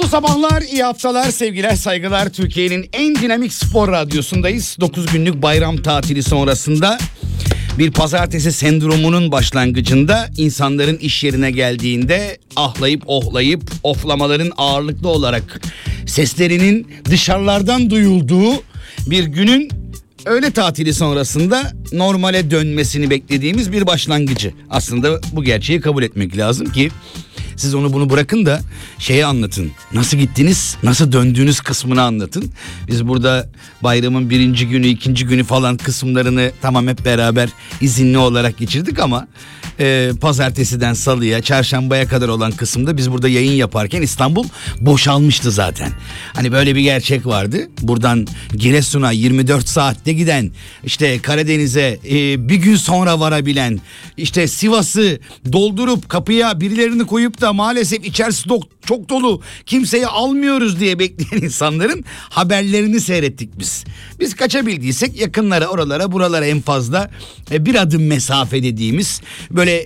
sabahlar, iyi haftalar, sevgiler, saygılar. Türkiye'nin en dinamik spor radyosundayız. 9 günlük bayram tatili sonrasında bir pazartesi sendromunun başlangıcında insanların iş yerine geldiğinde ahlayıp ohlayıp oflamaların ağırlıklı olarak seslerinin dışarılardan duyulduğu bir günün öğle tatili sonrasında normale dönmesini beklediğimiz bir başlangıcı. Aslında bu gerçeği kabul etmek lazım ki siz onu bunu bırakın da şeyi anlatın. Nasıl gittiniz, nasıl döndüğünüz kısmını anlatın. Biz burada bayramın 1. günü, 2. günü falan kısımlarını tamam hep beraber izinli olarak geçirdik ama pazartesiden salıya, çarşambaya kadar olan kısımda biz burada yayın yaparken İstanbul boşalmıştı zaten. Hani böyle bir gerçek vardı. Buradan Giresun'a 24 saatte giden, işte Karadeniz'e bir gün sonra varabilen, işte Sivas'ı doldurup kapıya birilerini koyup da maalesef içerisi çok dolu, kimseyi almıyoruz diye bekleyen insanların haberlerini seyrettik biz. Biz kaçabildiysek yakınlara, oralara, buralara en fazla bir adım mesafe dediğimiz, böyle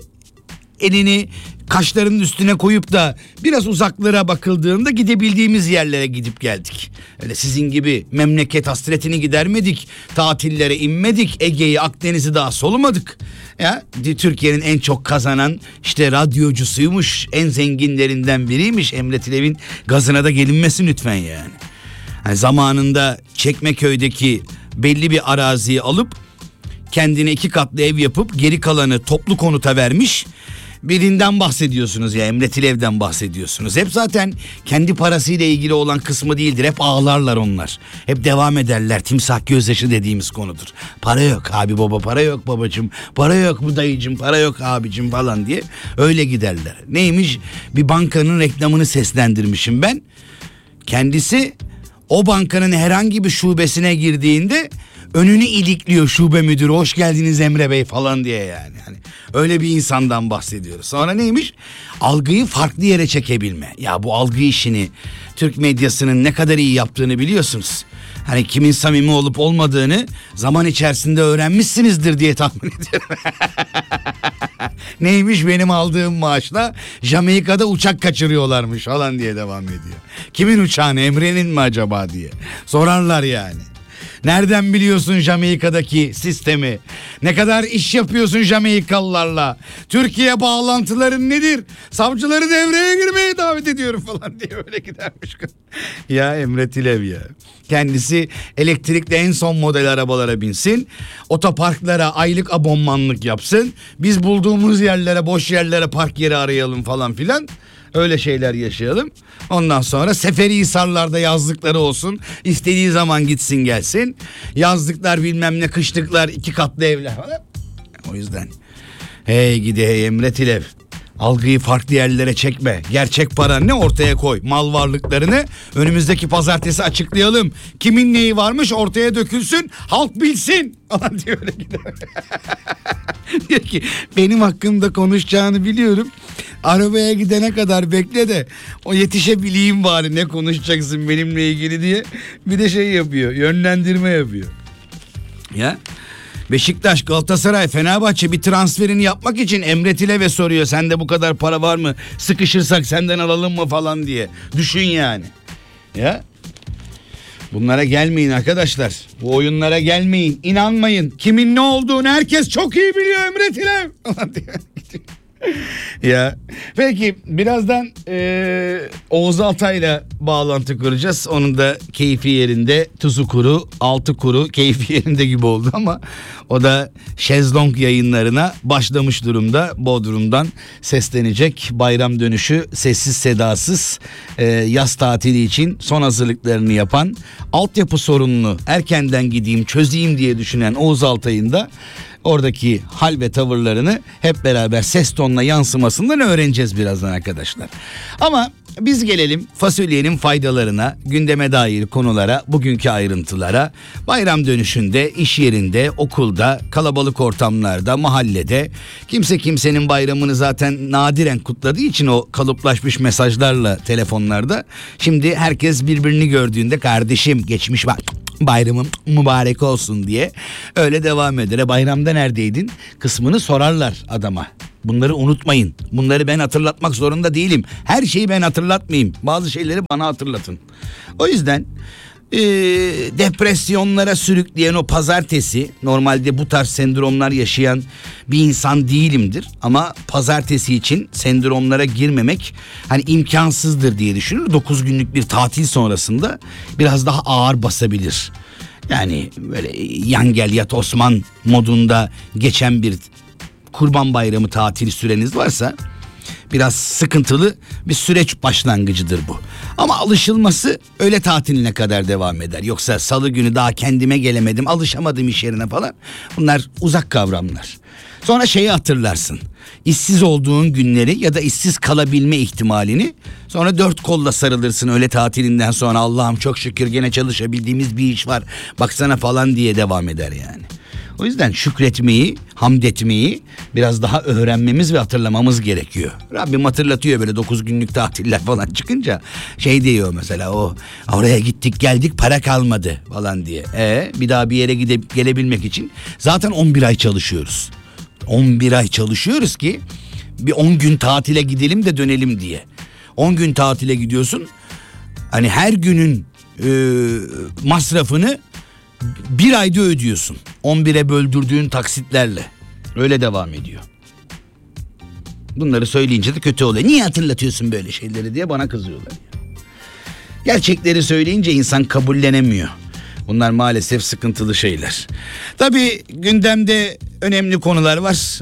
elini kaşlarının üstüne koyup da biraz uzaklara bakıldığında gidebildiğimiz yerlere gidip geldik. Öyle sizin gibi memleket hasretini gidermedik, tatillere inmedik, Ege'yi, Akdeniz'i daha solumadık. Ya Türkiye'nin en çok kazanan işte radyocusuymuş, en zenginlerinden biriymiş. Emre Tilev'in gazına da gelinmesin lütfen yani. Yani zamanında Çekmeköy'deki belli bir araziyi alıp kendine 2 katlı ev yapıp geri kalanı toplu konuta vermiş birinden bahsediyorsunuz ya, Emre Tilev'den bahsediyorsunuz. Hep zaten kendi parasıyla ilgili olan kısmı değildir. Hep ağlarlar onlar. Hep devam ederler. Timsah gözyaşı dediğimiz konudur. Para yok abi baba, para yok babacığım, para yok bu dayıcım, para yok abicim falan diye öyle giderler. Neymiş? Bir bankanın reklamını seslendirmişim ben. Kendisi o bankanın herhangi bir şubesine girdiğinde önünü ilikliyor şube müdürü, hoş geldiniz Emre Bey falan diye yani. Hani öyle bir insandan bahsediyoruz. Sonra neymiş? Algıyı farklı yere çekebilme. Ya bu algı işini Türk medyasının ne kadar iyi yaptığını biliyorsunuz. Hani kimin samimi olup olmadığını zaman içerisinde öğrenmişsinizdir diye tahmin ediyorum. Neymiş? Benim aldığım maaşla Jamaika'da uçak kaçırıyorlarmış falan diye devam ediyor. Kimin uçağını, Emre'nin mi acaba diye sorarlar yani. Nereden biliyorsun Jamaika'daki sistemi? Ne kadar iş yapıyorsun Jamaikalılarla? Türkiye bağlantıların nedir? Savcıları devreye girmeye davet ediyorum falan diye öyle gidermiş. Ya Emre Tilev ya. Kendisi elektrikli en son model arabalara binsin. Otoparklara aylık abonmanlık yapsın. Biz bulduğumuz yerlere, boş yerlere park yeri arayalım falan filan. Öyle şeyler yaşayalım. Ondan sonra Seferihisar'larda yazlıkları olsun. İstediği zaman gitsin gelsin. Yazlıklar bilmem ne, kışlıklar, 2 katlı evler falan. O yüzden hey gidi hey Emre Tilev. Algıyı farklı yerlere çekme. Gerçek para ne ortaya koy. Mal varlıklarını önümüzdeki pazartesi açıklayalım. Kimin neyi varmış ortaya dökülsün. Halk bilsin. Falan diye öyle gider. Diyor ki benim hakkımda konuşacağını biliyorum. Arabaya gidene kadar bekle de o yetişebileyim bari, ne konuşacaksın benimle ilgili diye. Bir de şey yapıyor, yönlendirme yapıyor. Ya Beşiktaş, Galatasaray, Fenerbahçe bir transferini yapmak için Emre Tilev'e soruyor. Sende bu kadar para var mı? Sıkışırsak senden alalım mı falan diye. Düşün yani. Ya bunlara gelmeyin arkadaşlar. Bu oyunlara gelmeyin. İnanmayın. Kimin ne olduğunu herkes çok iyi biliyor Emre Tilev. Ya peki birazdan Oğuz Altay'la bağlantı kuracağız. Onun da keyfi yerinde, tuzu kuru, altı kuru, keyfi yerinde gibi oldu ama o da şezlong yayınlarına başlamış durumda. Bodrum'dan seslenecek, bayram dönüşü sessiz sedasız yaz tatili için son hazırlıklarını yapan, altyapı sorununu erkenden gideyim çözeyim diye düşünen Oğuz Altay'ın da oradaki hal ve tavırlarını hep beraber ses tonuna yansımasından öğreneceğiz birazdan arkadaşlar. Ama biz gelelim fasulyenin faydalarına, gündeme dair konulara, bugünkü ayrıntılara. Bayram dönüşünde, iş yerinde, okulda, kalabalık ortamlarda, mahallede kimse kimsenin bayramını zaten nadiren kutladığı için o kalıplaşmış mesajlarla telefonlarda. Şimdi herkes birbirini gördüğünde kardeşim geçmiş bak bayramın mübarek olsun diye öyle devam eder. Bayramda neredeydin kısmını sorarlar adama. Bunları unutmayın. Bunları ben hatırlatmak zorunda değilim. Her şeyi ben hatırlatmayayım. Bazı şeyleri bana hatırlatın. O yüzden depresyonlara sürükleyen o pazartesi, normalde bu tarz sendromlar yaşayan bir insan değilimdir. Ama pazartesi için sendromlara girmemek hani imkansızdır diye düşünüyorum. 9 günlük bir tatil sonrasında biraz daha ağır basabilir. Yani böyle yan gel yat Osman modunda geçen bir Kurban Bayramı tatil süreniz varsa biraz sıkıntılı bir süreç başlangıcıdır bu. Ama alışılması öğle tatiline kadar devam eder. Yoksa salı günü daha kendime gelemedim, alışamadım iş yerine falan. Bunlar uzak kavramlar. Sonra şeyi hatırlarsın. İşsiz olduğun günleri ya da işsiz kalabilme ihtimalini, sonra dört kolla sarılırsın öğle tatilinden sonra. Allah'ım çok şükür gene çalışabildiğimiz bir iş var baksana falan diye devam eder yani. O yüzden şükretmeyi, hamd etmeyi biraz daha öğrenmemiz ve hatırlamamız gerekiyor. Rabbim hatırlatıyor böyle 9 günlük tatiller falan çıkınca şey diyor mesela, oraya gittik geldik para kalmadı falan diye. Bir daha bir yere gelebilmek için zaten 11 ay çalışıyoruz. 11 ay çalışıyoruz ki bir 10 gün tatile gidelim de dönelim diye. 10 gün tatile gidiyorsun. Hani her günün masrafını bir ayda ödüyorsun. 11'e böldürdüğün taksitlerle. Öyle devam ediyor. Bunları söyleyince de kötü oluyor. Niye hatırlatıyorsun böyle şeyleri diye bana kızıyorlar. Gerçekleri söyleyince insan kabullenemiyor. Bunlar maalesef sıkıntılı şeyler. Tabii gündemde önemli konular var.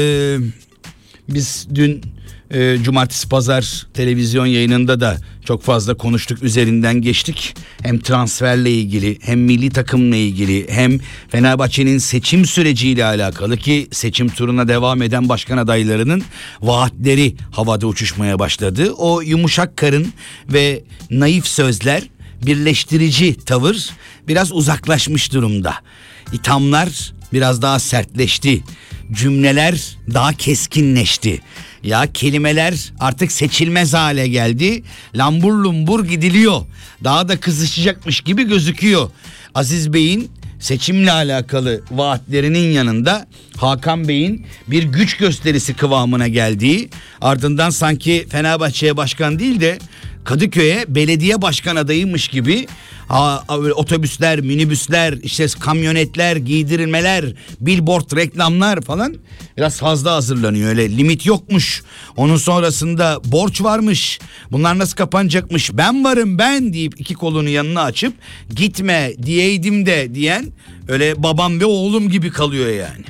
Biz dün cumartesi pazar televizyon yayınında da çok fazla konuştuk, üzerinden geçtik. Hem transferle ilgili, hem milli takımla ilgili, hem Fenerbahçe'nin seçim süreciyle alakalı ki seçim turuna devam eden başkan adaylarının vaatleri havada uçuşmaya başladı. O yumuşak karın ve naif sözler, birleştirici tavır biraz uzaklaşmış durumda. İthamlar biraz daha sertleşti. Cümleler daha keskinleşti. Ya kelimeler artık seçilmez hale geldi. Lambur lumbur gidiliyor. Daha da kızışacakmış gibi gözüküyor. Aziz Bey'in seçimle alakalı vaatlerinin yanında Hakan Bey'in bir güç gösterisi kıvamına geldiği, ardından sanki Fenerbahçe'ye başkan değil de Kadıköy'e belediye başkan adayıymış gibi otobüsler, minibüsler, işte kamyonetler, giydirilmeler, billboard, reklamlar falan biraz fazla hazırlanıyor. Öyle limit yokmuş. Onun sonrasında borç varmış. Bunlar nasıl kapanacakmış? Ben varım ben deyip iki kolunu yanına açıp gitme diyeydim de diyen öyle babam ve oğlum gibi kalıyor yani.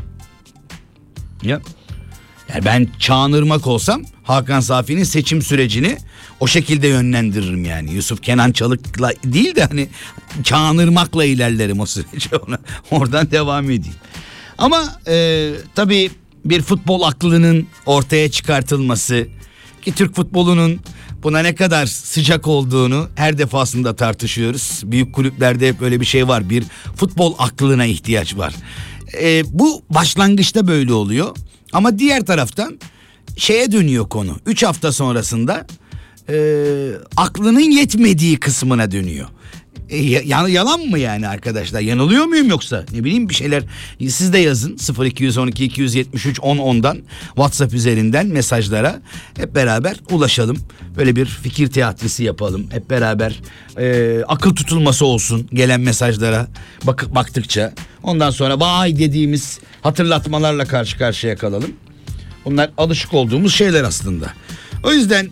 Ya. Yani ben Çağınırmak olsam Hakan Safi'nin seçim sürecini o şekilde yönlendiririm yani. Yusuf Kenan Çalık'la değil de hani Çağınırmak'la ilerlerim o süreci. Oradan devam edeyim. Ama tabii bir futbol aklının ortaya çıkartılması ki Türk futbolunun buna ne kadar sıcak olduğunu her defasında tartışıyoruz. Büyük kulüplerde hep öyle bir şey var. Bir futbol aklına ihtiyaç var. Bu başlangıçta böyle oluyor. Ama diğer taraftan şeye dönüyor konu. 3 hafta sonrasında aklının yetmediği kısmına dönüyor. Yalan mı yani arkadaşlar? Yanılıyor muyum yoksa? Ne bileyim bir şeyler. Siz de yazın 0212 273 1010'dan WhatsApp üzerinden mesajlara hep beraber ulaşalım. Böyle bir fikir tiyatrosu yapalım. Hep beraber akıl tutulması olsun gelen mesajlara baktıkça. Ondan sonra vay dediğimiz hatırlatmalarla karşı karşıya kalalım. Bunlar alışık olduğumuz şeyler aslında. O yüzden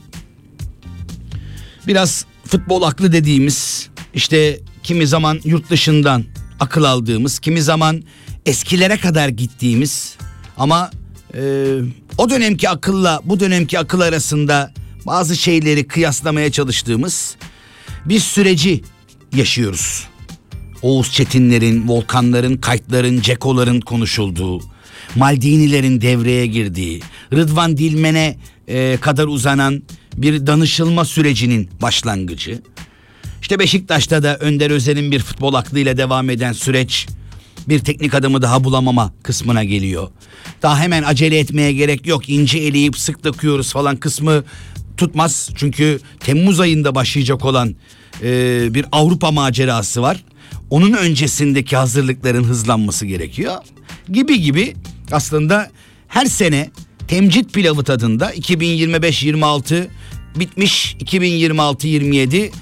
biraz futbol aklı dediğimiz, işte kimi zaman yurt dışından akıl aldığımız, kimi zaman eskilere kadar gittiğimiz ama o dönemki akılla bu dönemki akıl arasında bazı şeyleri kıyaslamaya çalıştığımız bir süreci yaşıyoruz. Oğuz Çetinlerin, Volkanların, Kaytların, Cekoların konuşulduğu, Maldinilerin devreye girdiği, Rıdvan Dilmen'e kadar uzanan bir danışılma sürecinin başlangıcı. İşte Beşiktaş'ta da Önder Özel'in bir futbol aklıyla devam eden süreç bir teknik adamı daha bulamama kısmına geliyor. Daha hemen acele etmeye gerek yok, ince eleyip sık takıyoruz falan kısmı tutmaz. Çünkü Temmuz ayında başlayacak olan bir Avrupa macerası var. Onun öncesindeki hazırlıkların hızlanması gerekiyor. Gibi aslında her sene temcit pilavı tadında. 2025-26 bitmiş, 2026-27